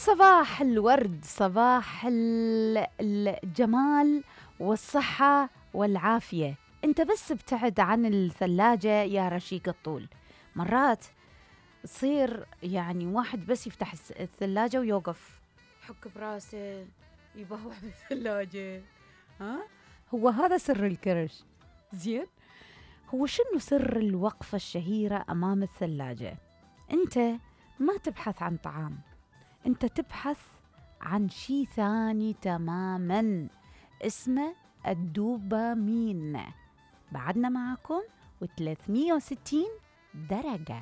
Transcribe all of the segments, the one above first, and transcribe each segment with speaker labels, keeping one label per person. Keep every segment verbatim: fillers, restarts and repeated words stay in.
Speaker 1: صباح الورد، صباح ال- الجمال والصحة والعافية. انت بس ابتعد عن الثلاجة يا رشيق الطول. مرات تصير يعني واحد بس يفتح الس- الثلاجة ويوقف حك براسه يبهوح بالثلاجة. ها هو هذا سر الكرش. زين، هو شنو سر الوقفة الشهيرة أمام الثلاجة؟ أنت ما تبحث عن طعام، أنت تبحث عن شيء ثاني تماماً، اسمه الدوبامين. بعدنا معكم وثلاثمية وستين درجة.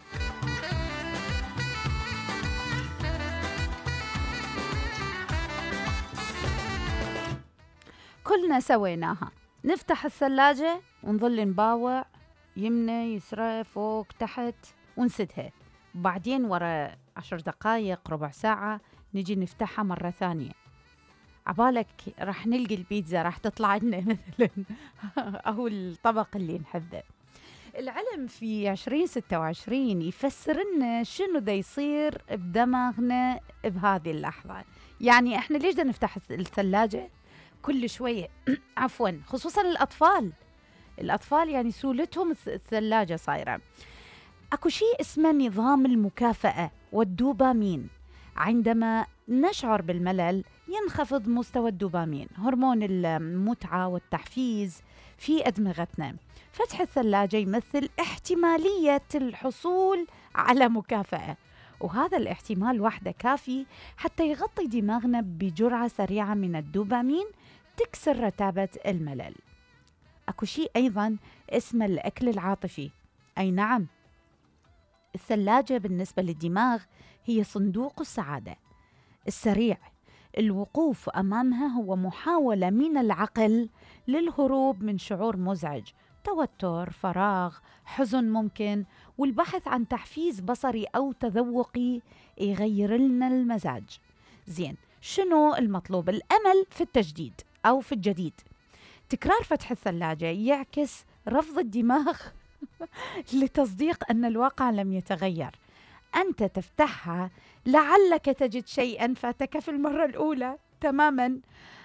Speaker 1: كلنا سويناها، نفتح الثلاجة ونظل نباوع يمنى يسرى فوق تحت ونسدها، وبعدين ورا عشر دقايق ربع ساعة نجي نفتحها مرة ثانية. عبالك راح نلقي البيتزا راح تطلع لنا مثلا أو الطبق اللي نحبه. العلم في عشرين ستة وعشرين يفسر لنا شنو دا يصير بدماغنا بهذه اللحظة. يعني احنا ليش دا نفتح الثلاجة كل شوية؟ عفوا، خصوصا الأطفال. الأطفال يعني سولتهم الثلاجة صايرة. أكو شيء اسمه نظام المكافأة والدوبامين. عندما نشعر بالملل ينخفض مستوى الدوبامين، هرمون المتعة والتحفيز في أدمغتنا. فتح الثلاجة يمثل احتمالية الحصول على مكافأة، وهذا الاحتمال وحده كافي حتى يغطي دماغنا بجرعة سريعة من الدوبامين تكسر رتابة الملل. أكو شيء أيضا اسمه الأكل العاطفي. أي نعم، الثلاجة بالنسبة للدماغ هي صندوق السعادة السريع. الوقوف أمامها هو محاولة من العقل للهروب من شعور مزعج، توتر، فراغ، حزن ممكن، والبحث عن تحفيز بصري أو تذوقي يغير لنا المزاج. زين، شنو المطلوب؟ الأمل في التجديد أو في الجديد. تكرار فتح الثلاجة يعكس رفض الدماغ لتصديق أن الواقع لم يتغير. أنت تفتحها لعلك تجد شيئا فاتك في المرة الأولى تماما.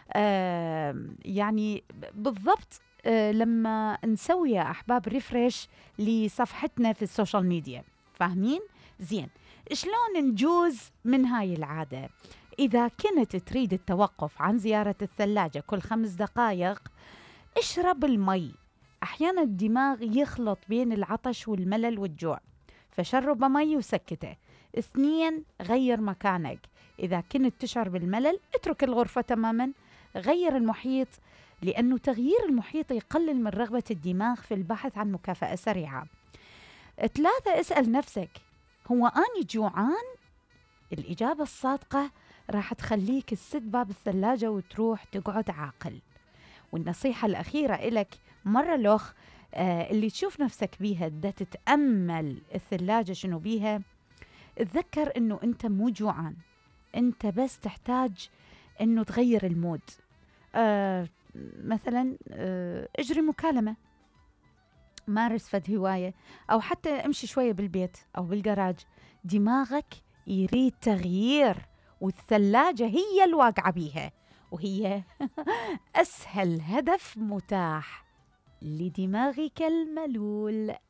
Speaker 1: آه يعني بالضبط. آه لما نسوي يا أحباب ريفريش لصفحتنا في السوشيال ميديا، فاهمين؟ زين، شلون نجوز من هاي العادة؟ إذا كنت تريد التوقف عن زيارة الثلاجة كل خمس دقائق، اشرب المي. أحيانا الدماغ يخلط بين العطش والملل والجوع، فشرب مي وسكته. اثنين، غير مكانك. إذا كنت تشعر بالملل اترك الغرفة تماما. غير المحيط، لأنه تغيير المحيط يقلل من رغبة الدماغ في البحث عن مكافأة سريعة. ثلاثة، اسأل نفسك، هو أني جوعان؟ الإجابة الصادقة راح تخليك تسد باب الثلاجة وتروح تقعد عاقل. والنصيحة الأخيرة إلك مرة لوخ، آه اللي تشوف نفسك بيها دا تتأمل الثلاجة شنو بيها، تذكر إنه أنت مو جوعان، أنت بس تحتاج إنه تغير المود. آه مثلا آه اجري مكالمة، مارس فد هواية، أو حتى امشي شوية بالبيت أو بالجراج. دماغك يريد تغيير، والثلاجة هي الواقعة بيها، وهي أسهل هدف متاح لدماغك الملول.